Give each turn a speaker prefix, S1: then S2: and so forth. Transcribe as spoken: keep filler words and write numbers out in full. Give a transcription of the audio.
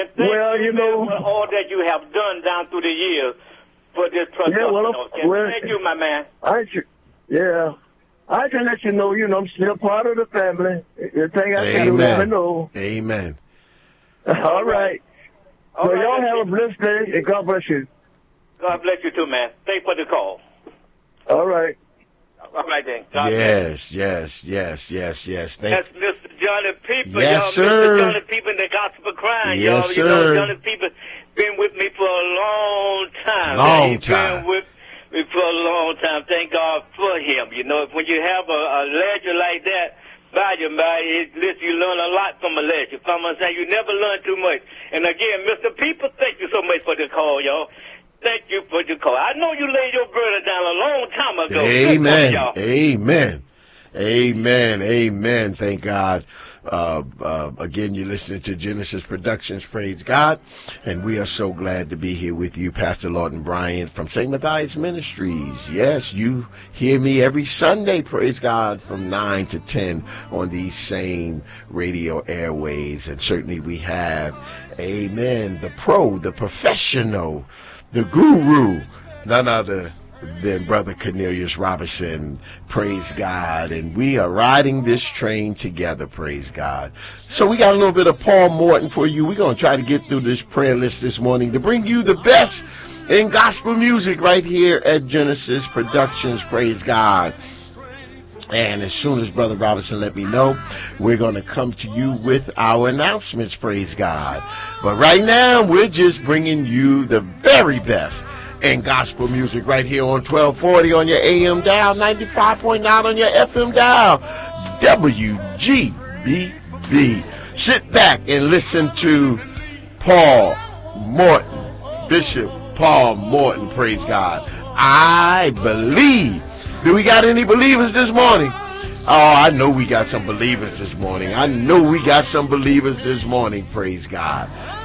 S1: And thank
S2: well,
S1: you,
S2: you know,
S1: man, for all that you have done down through the years for this trust.
S2: Yeah, well,
S1: and
S2: well,
S1: thank you, my man.
S2: I should, yeah. I can let you know, you know, I'm still part of the family. Everything I can do, let me know.
S3: Amen.
S2: All right.
S1: All
S2: so
S1: right,
S2: y'all
S1: let's
S2: have a blessed day, and God bless you.
S1: God bless you too, man. Thanks for the call.
S2: All right.
S1: All right, then. God
S3: yes, yes, yes, yes, yes. Thank
S1: That's Mister Johnny People,
S3: yes,
S1: y'all.
S3: Sir.
S1: Mister Johnny People in the gospel crying,
S3: yes,
S1: y'all.
S3: Sir.
S1: You know, Johnny People been with me for a long time.
S3: Long
S1: He's
S3: time.
S1: been with me for a long time. Thank God for him. You know, when you have a, a legend like that, by your by, it, listen, you learn a lot from a legend. You know what I'm saying? You never learn too much. And again, Mister People, thank you so much for the call, y'all. Thank you for the call. I know you laid your burden down a long time ago.
S3: Amen.
S1: Y'all.
S3: Amen. Amen. Amen. Thank God. Uh, uh, again, you're listening to Genesis Productions. Praise God. And we are so glad to be here with you, Pastor Lawton Bryant from Saint Matthias Ministries. Yes, you hear me every Sunday, praise God, from nine to ten on these same radio airways. And certainly we have, amen, the pro, the professional, the guru, none other than Brother Cornelius Robertson, praise God, and we are riding this train together, praise God. So we got a little bit of Paul Morton for you. We're going to try to get through this prayer list this morning to bring you the best in gospel music right here at Genesis Productions, praise God. And as soon as Brother Robinson let me know, we're going to come to you with our announcements, praise God. But right now, we're just bringing you the very best in gospel music right here on twelve forty on your A M dial, ninety-five point nine on your F M dial, W G B B. Sit back and listen to Paul Morton, Bishop Paul Morton, praise God. I believe. Do we got any believers this morning? Oh, I know we got some believers this morning. I know we got some believers this morning, praise God.